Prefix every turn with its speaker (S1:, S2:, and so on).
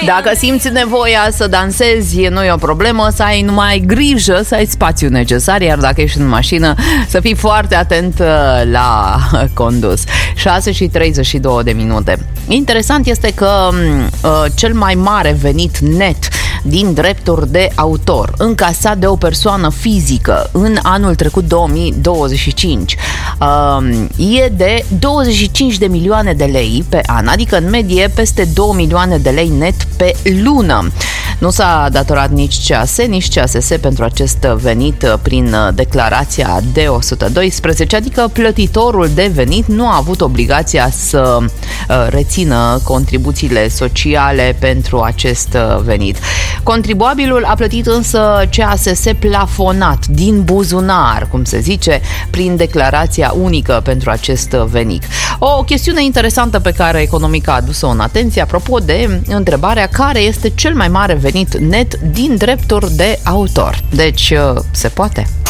S1: Dacă simți nevoia să dansezi, nu e o problemă, să ai numai grijă să ai spațiu necesar, iar dacă ești în mașină, să fii foarte atent la condus. 6:32. Interesant este că cel mai mare venit net din drepturi de autor încasat de o persoană fizică în anul trecut 2025 e de 25 de milioane de lei pe an, adică în medie peste 2 milioane de lei net pe lună. Nu s-a datorat nici CAS, nici CASS pentru acest venit prin declarația D112, adică plătitorul de venit nu a avut obligația să rețină contribuțiile sociale pentru acest venit. Contribuabilul a plătit însă CASS plafonat din buzunar, cum se zice, prin declarația unică pentru acest venit. O chestiune interesantă pe care Economica a adus-o în atenție apropo de întrebarea care este cel mai mare venit net din drepturi de autor. Deci, se poate?